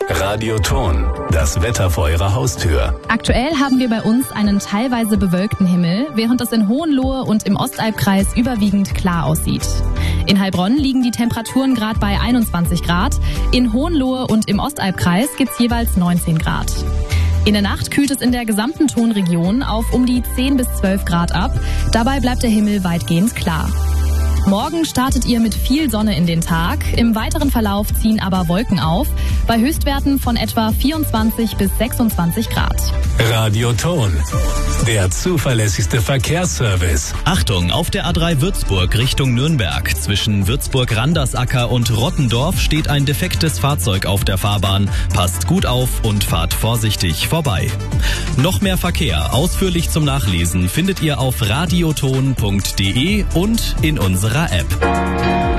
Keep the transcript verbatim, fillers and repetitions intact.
Radioton, das Wetter vor Ihrer Haustür. Aktuell haben wir bei uns einen teilweise bewölkten Himmel, während es in Hohenlohe und im Ostalbkreis überwiegend klar aussieht. In Heilbronn liegen die Temperaturen gerade bei einundzwanzig Grad, in Hohenlohe und im Ostalbkreis gibt's jeweils neunzehn Grad. In der Nacht kühlt es in der gesamten Tonregion auf um die zehn bis zwölf Grad ab, dabei bleibt der Himmel weitgehend klar. Morgen startet ihr mit viel Sonne in den Tag. Im weiteren Verlauf ziehen aber Wolken auf, bei Höchstwerten von etwa vierundzwanzig bis sechsundzwanzig Grad. Radioton, der zuverlässigste Verkehrsservice. Achtung, auf der A drei Würzburg Richtung Nürnberg. Zwischen Würzburg-Randersacker und Rottendorf steht ein defektes Fahrzeug auf der Fahrbahn. Passt gut auf und fahrt vorsichtig vorbei. Noch mehr Verkehr, ausführlich zum Nachlesen, findet ihr auf radioton punkt de und in unserer App.